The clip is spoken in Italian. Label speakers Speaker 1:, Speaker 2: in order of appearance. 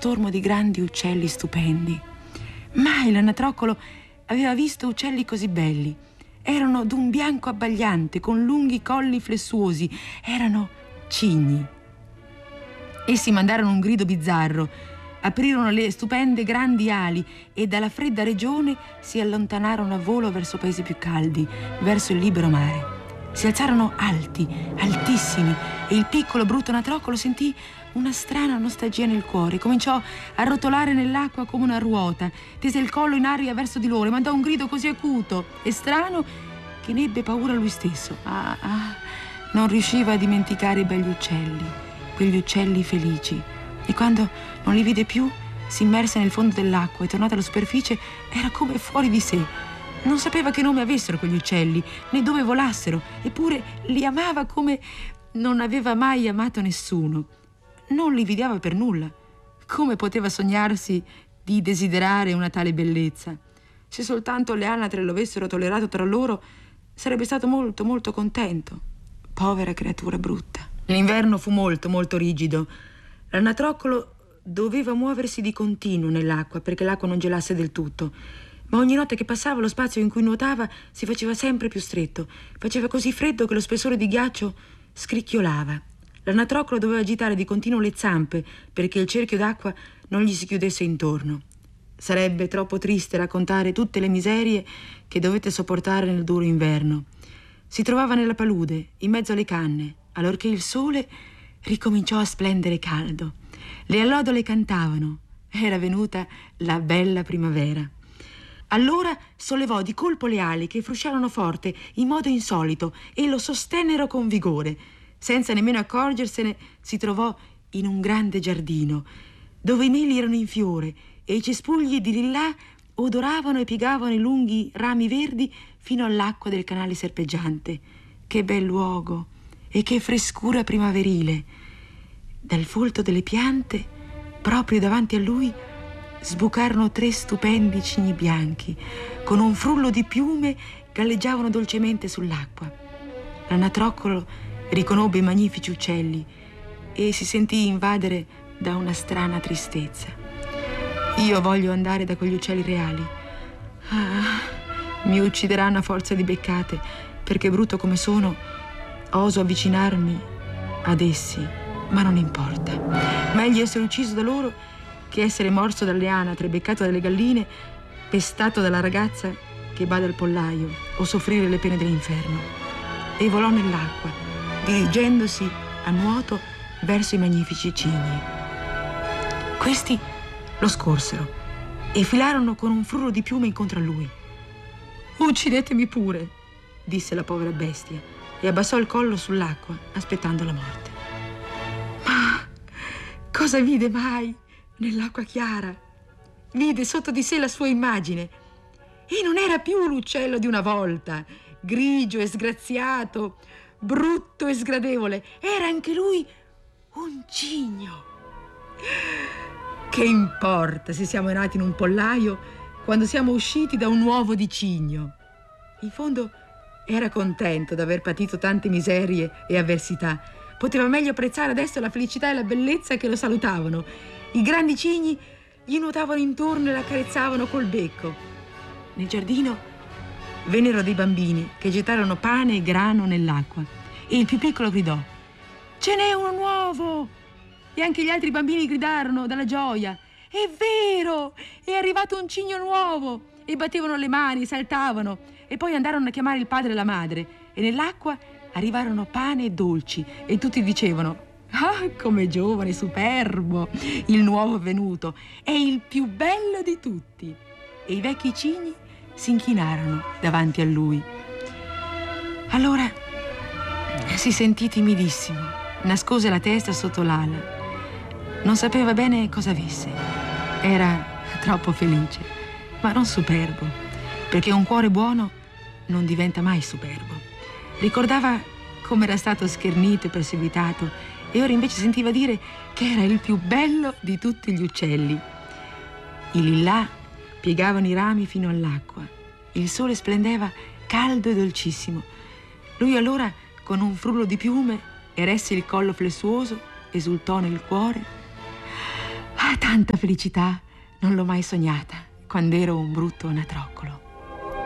Speaker 1: stormo di grandi uccelli stupendi. Mai l'anatroccolo aveva visto uccelli così belli. Erano d'un bianco abbagliante, con lunghi colli flessuosi. Erano cigni. Essi mandarono un grido bizzarro, aprirono le stupende grandi ali e dalla fredda regione si allontanarono a volo verso paesi più caldi, verso il libero mare. Si alzarono alti, altissimi, e il piccolo brutto anatroccolo sentì una strana nostalgia nel cuore. Cominciò a rotolare nell'acqua come una ruota, tese il collo in aria verso di loro e mandò un grido così acuto e strano che ne ebbe paura lui stesso. Non riusciva a dimenticare i begli uccelli, quegli uccelli felici. E quando non li vide più, si immerse nel fondo dell'acqua e, tornato alla superficie, era come fuori di sé. Non sapeva che nome avessero quegli uccelli, né dove volassero, eppure li amava come non aveva mai amato nessuno. Non li invidiava per nulla. Come poteva sognarsi di desiderare una tale bellezza? Se soltanto le anatre lo avessero tollerato tra loro, sarebbe stato molto, molto contento. Povera creatura brutta. L'inverno fu molto, molto rigido. L'anatroccolo doveva muoversi di continuo nell'acqua perché l'acqua non gelasse del tutto. Ma ogni notte che passava lo spazio in cui nuotava si faceva sempre più stretto. Faceva così freddo che lo spessore di ghiaccio scricchiolava. L'anatroccolo doveva agitare di continuo le zampe perché il cerchio d'acqua non gli si chiudesse intorno. Sarebbe troppo triste raccontare tutte le miserie che dovette sopportare nel duro inverno. Si trovava nella palude, in mezzo alle canne, allorché il sole ricominciò a splendere caldo. Le allodole cantavano. Era venuta la bella primavera. Allora sollevò di colpo le ali che frusciarono forte in modo insolito e lo sostennero con vigore. Senza nemmeno accorgersene si trovò in un grande giardino dove i meli erano in fiore e i cespugli di lillà odoravano e piegavano i lunghi rami verdi fino all'acqua del canale serpeggiante. Che bel luogo e che frescura primaverile! Dal folto delle piante, proprio davanti a lui, sbucarono 3 stupendi cigni bianchi. Con un frullo di piume galleggiavano dolcemente sull'acqua. L'anatroccolo riconobbe i magnifici uccelli e si sentì invadere da una strana tristezza. Io voglio andare da quegli uccelli reali. Mi uccideranno a forza di beccate, perché brutto come sono, oso avvicinarmi ad essi, ma non importa. Meglio essere ucciso da loro che essere morso dalle anatre, beccato dalle galline, pestato dalla ragazza che bada al pollaio o soffrire le pene dell'inferno. E volò nell'acqua, dirigendosi a nuoto verso i magnifici cigni. Questi lo scorsero e filarono con un frullo di piume incontro a lui. «Uccidetemi pure», disse la povera bestia e abbassò il collo sull'acqua aspettando la morte. Ma cosa vide mai nell'acqua chiara? Vide sotto di sé la sua immagine e non era più l'uccello di una volta, grigio e sgraziato, brutto e sgradevole. Era anche lui un cigno. Che importa se siamo nati in un pollaio quando siamo usciti da un uovo di cigno? In fondo era contento d'aver patito tante miserie e avversità. Poteva meglio apprezzare adesso la felicità e la bellezza che lo salutavano. I grandi cigni gli nuotavano intorno e l'accarezzavano col becco. Nel giardino vennero dei bambini che gettarono pane e grano nell'acqua e il più piccolo gridò: «Ce n'è uno nuovo!» E anche gli altri bambini gridarono dalla gioia: «È vero! È arrivato un cigno nuovo!» E battevano le mani, saltavano e poi andarono a chiamare il padre e la madre e nell'acqua arrivarono pane e dolci e tutti dicevano: «Ah, come giovane, superbo! Il nuovo venuto è il più bello di tutti!» E i vecchi cigni si inchinarono davanti a lui. Allora si sentì timidissimo, nascose la testa sotto l'ala. Non sapeva bene cosa avesse. Era troppo felice, ma non superbo, perché un cuore buono non diventa mai superbo. Ricordava come era stato schernito e perseguitato e ora invece sentiva dire che era il più bello di tutti gli uccelli. I lillà piegavano i rami fino all'acqua. Il sole splendeva caldo e dolcissimo. Lui allora, con un frullo di piume, eresse il collo flessuoso, esultò nel cuore: Ah, tanta felicità non l'ho mai sognata quando ero un brutto anatroccolo.